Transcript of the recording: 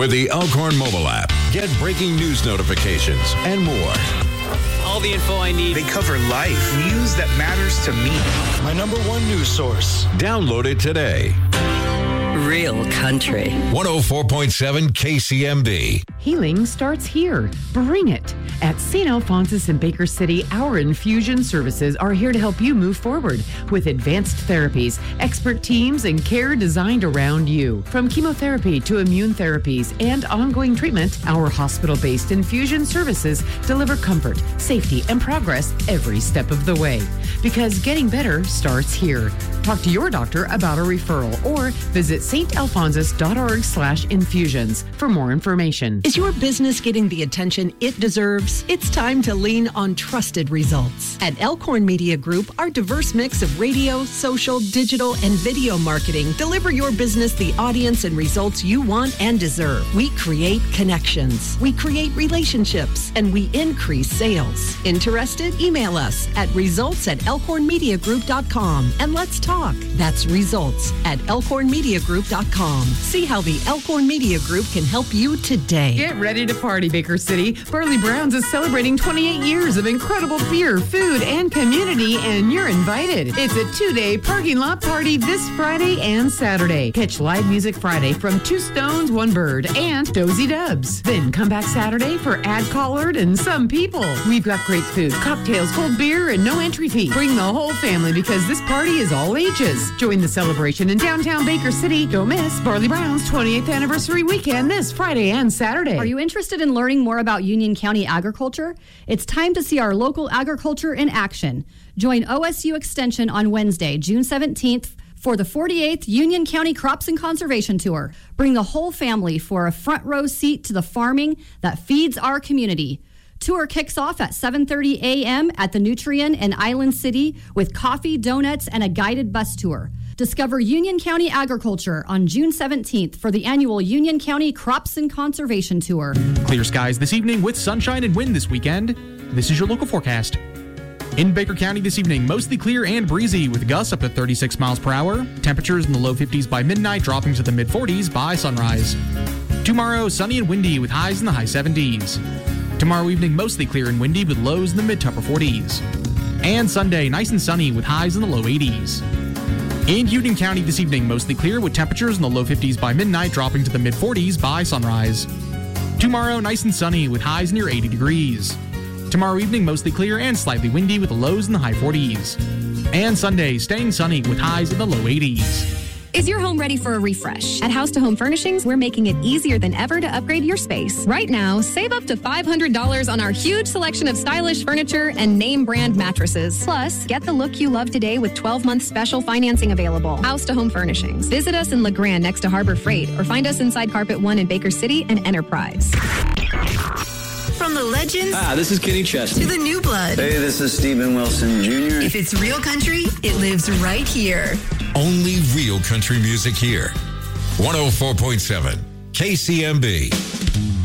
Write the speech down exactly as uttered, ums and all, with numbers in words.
With the Elkhorn mobile app, get breaking news notifications and more. All the info I need. They cover life, news that matters to me. My number one news source. Download it today. Real country. one oh four point seven K C M B. Healing starts here. Bring it. At Saint Alphonsus in Baker City, our infusion services are here to help you move forward with advanced therapies, expert teams, and care designed around you. From chemotherapy to immune therapies and ongoing treatment, our hospital-based infusion services deliver comfort, safety, and progress every step of the way. Because getting better starts here. Talk to your doctor about a referral or visit saintalphonsus.org slash infusions for more information. Is your business getting the attention it deserves? It's time to lean on trusted results. At Elkhorn Media Group, our diverse mix of radio, social, digital, and video marketing deliver your business the audience and results you want and deserve. We create connections, we create relationships, and we increase sales. Interested? Email us at results at elkhorn media group dot com and let's talk. That's results at elkhorn media group dot com. See how the Elkhorn Media Group can help you today. Get ready to party, Baker City. Burley Browns is celebrating twenty-eight years of incredible beer, food, and community, and you're invited. It's a two-day parking lot party this Friday and Saturday. Catch live music Friday from Two Stones, One Bird, and Dozy Dubs. Then come back Saturday for Ad Collard and Some People. We've got great food, cocktails, cold beer, and no entry fee. Bring the whole family because this party is all ages. Join the celebration in downtown Baker City. Don't miss Burley Brown's twenty-eighth anniversary weekend this Friday and Saturday. Are you interested in learning more about Union County agriculture? It's time to see our local agriculture in action. Join O S U Extension on Wednesday, June seventeenth, for the forty-eighth Union County Crops and Conservation Tour. Bring the whole family for a front row seat to the farming that feeds our community. Tour kicks off at seven thirty a.m. at the Nutrien in Island City with coffee, donuts, and a guided bus tour. Discover Union County agriculture on June seventeenth for the annual Union County Crops and Conservation Tour. Clear skies this evening with sunshine and wind this weekend. This is your local forecast. In Baker County this evening, mostly clear and breezy with gusts up to thirty-six miles per hour. Temperatures in the low fifties by midnight, dropping to the mid forties by sunrise. Tomorrow, sunny and windy with highs in the high seventies. Tomorrow evening, mostly clear and windy with lows in the mid to upper forties. And Sunday, nice and sunny with highs in the low eighties. In Union County this evening, mostly clear with temperatures in the low fifties by midnight, dropping to the mid forties by sunrise. Tomorrow, nice and sunny with highs near eighty degrees. Tomorrow evening, mostly clear and slightly windy with the lows in the high forties. And Sunday, staying sunny with highs in the low eighties. Is your home ready for a refresh? At House to Home Furnishings, we're making it easier than ever to upgrade your space. Right now, save up to five hundred dollars on our huge selection of stylish furniture and name brand mattresses. Plus, get the look you love today with twelve-month special financing available. House to Home Furnishings. Visit us in LeGrand next to Harbor Freight or find us inside Carpet One in Baker City and Enterprise. From the legends Ah, this is Kenny Chesney. to the new blood. Hey, this is Stephen Wilson Junior If it's real country, it lives right here. Only real country music here. one oh four point seven K C M B.